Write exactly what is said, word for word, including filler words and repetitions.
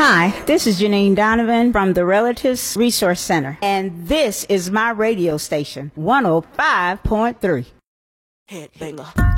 Hi, this is Janine Donovan from the Relatives Resource Center, and this is my radio station, one oh five point three. Headbanger.